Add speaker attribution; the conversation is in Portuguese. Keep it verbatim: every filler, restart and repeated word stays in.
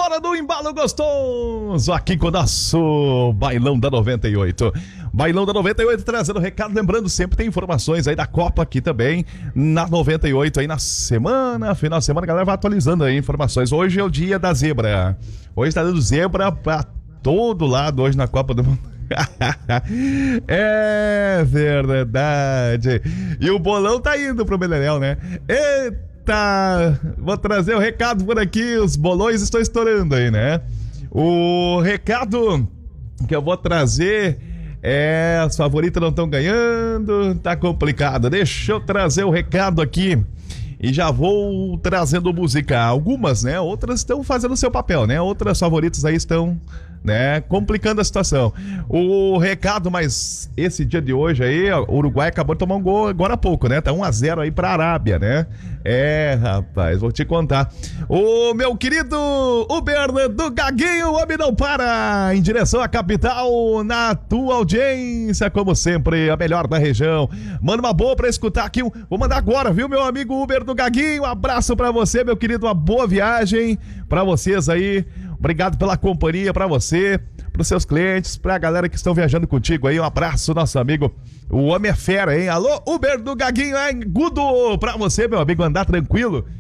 Speaker 1: hora do embalo gostoso aqui com o nosso Bailão da noventa e oito. Bailão da noventa e oito trazendo recado, lembrando, sempre tem informações aí da Copa aqui também na noventa e oito aí na semana, final de semana, a galera vai atualizando aí informações. Hoje é o dia da zebra. Hoje tá dando zebra pra todo lado hoje na Copa do Mundo. É verdade. E o bolão tá indo pro Beleléu, né? Eita! Vou trazer o recado por aqui. Os bolões estão estourando aí, né? O recado que eu vou trazer é... As favoritas não estão ganhando. Tá complicado. Deixa eu trazer o recado aqui. E já vou trazendo música. Algumas, né? Outras estão fazendo o seu papel, né? Outras favoritas aí estão, né, complicando a situação. O recado, mas esse dia de hoje aí, o Uruguai acabou de tomar um gol agora há pouco, né? Tá um a zero aí pra Arábia, né? É, rapaz, vou te contar. O meu querido Uber do Gaguinho, o homem não para, em direção à capital, na tua audiência, como sempre, a melhor da região. Manda uma boa pra escutar aqui. Vou mandar agora, viu, meu amigo Uber do Gaguinho? Um abraço pra você, meu querido, uma boa viagem pra vocês aí. Obrigado pela companhia, pra você, pros seus clientes, pra galera que estão viajando contigo aí. Um abraço, nosso amigo. O homem é fera, hein? Alô, Uber do Gaguinho, hein? Gudo, pra você, meu amigo, andar tranquilo.